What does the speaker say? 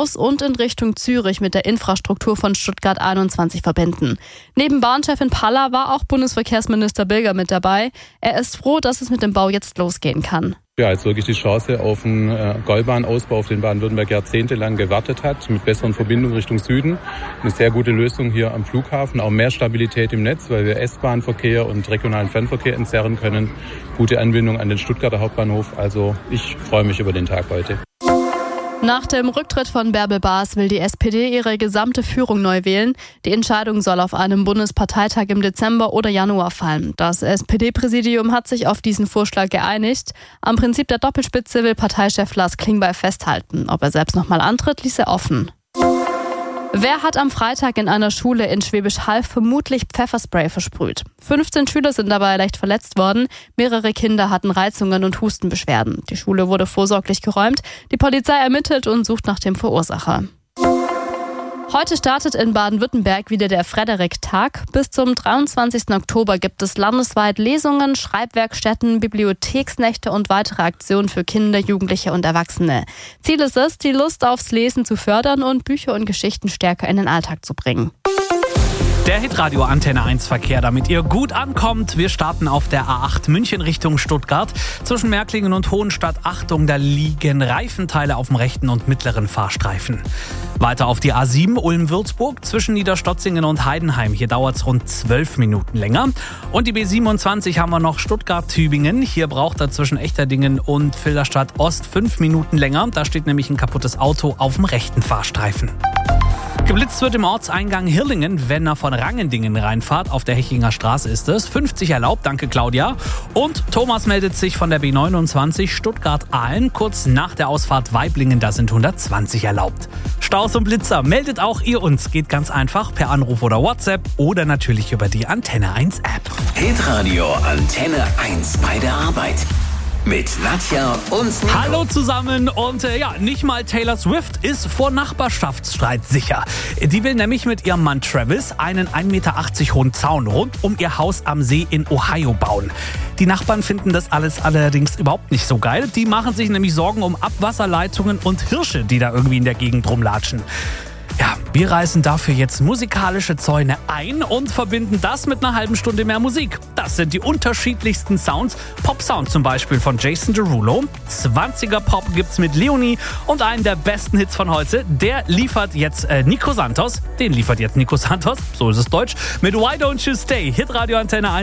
aus und in Richtung Zürich mit der Infrastruktur von Stuttgart 21 verbinden. Neben Bahnchefin Palla war auch Bundesverkehrsminister Bilger mit dabei. Er ist froh, dass es mit dem Bau jetzt losgehen kann. Ja, jetzt wirklich die Chance auf einen Gäubahnausbau, auf den Baden-Württemberg jahrzehntelang gewartet hat, mit besseren Verbindungen Richtung Süden. Eine sehr gute Lösung hier am Flughafen, auch mehr Stabilität im Netz, weil wir S-Bahn-Verkehr und regionalen Fernverkehr entzerren können. Gute Anbindung an den Stuttgarter Hauptbahnhof. Also ich freue mich über den Tag heute. Nach dem Rücktritt von Bärbel Baas will die SPD ihre gesamte Führung neu wählen. Die Entscheidung soll auf einem Bundesparteitag im Dezember oder Januar fallen. Das SPD-Präsidium hat sich auf diesen Vorschlag geeinigt. Am Prinzip der Doppelspitze will Parteichef Lars Klingbeil festhalten. Ob er selbst nochmal antritt, ließ er offen. Wer hat am Freitag in einer Schule in Schwäbisch Hall vermutlich Pfefferspray versprüht? 15 Schüler sind dabei leicht verletzt worden. Mehrere Kinder hatten Reizungen und Hustenbeschwerden. Die Schule wurde vorsorglich geräumt. Die Polizei ermittelt und sucht nach dem Verursacher. Heute startet in Baden-Württemberg wieder der Frederik-Tag. Bis zum 23. Oktober gibt es landesweit Lesungen, Schreibwerkstätten, Bibliotheksnächte und weitere Aktionen für Kinder, Jugendliche und Erwachsene. Ziel ist es, die Lust aufs Lesen zu fördern und Bücher und Geschichten stärker in den Alltag zu bringen. Der Hitradio Antenne 1 Verkehr, damit ihr gut ankommt. Wir starten auf der A8 München Richtung Stuttgart. Zwischen Märklingen und Hohenstadt, Achtung, da liegen Reifenteile auf dem rechten und mittleren Fahrstreifen. Weiter auf die A7 Ulm-Würzburg zwischen Niederstotzingen und Heidenheim. Hier dauert es rund 12 Minuten länger. Und die B27 haben wir noch Stuttgart-Tübingen. Hier braucht er zwischen Echterdingen und Filderstadt Ost 5 Minuten länger. Da steht nämlich ein kaputtes Auto auf dem rechten Fahrstreifen. Geblitzt wird im Ortseingang Hirlingen, wenn er von Rangendingen reinfahrt. Auf der Hechinger Straße ist es. 50 erlaubt, danke Claudia. Und Thomas meldet sich von der B29 Stuttgart-Aalen. Kurz nach der Ausfahrt Waiblingen, da sind 120 erlaubt. Staus und Blitzer, meldet auch ihr uns. Geht ganz einfach per Anruf oder WhatsApp oder natürlich über die Antenne 1 App. Hitradio Antenne 1 bei der Arbeit. Mit Nadja und Nico. Hallo zusammen und nicht mal Taylor Swift ist vor Nachbarschaftsstreit sicher. Die will nämlich mit ihrem Mann Travis einen 1,80 Meter hohen Zaun rund um ihr Haus am See in Ohio bauen. Die Nachbarn finden das alles allerdings überhaupt nicht so geil. Die machen sich nämlich Sorgen um Abwasserleitungen und Hirsche, die da irgendwie in der Gegend rumlatschen. Ja, wir reißen dafür jetzt musikalische Zäune ein und verbinden das mit einer halben Stunde mehr Musik. Das sind die unterschiedlichsten Sounds. Pop-Sound zum Beispiel von Jason Derulo. 20er Pop gibt's mit Leonie und einen der besten Hits von heute. Der liefert jetzt Nico Santos. Den liefert jetzt Nico Santos, so ist es deutsch, mit Why Don't You Stay. Hitradio Antenne 1.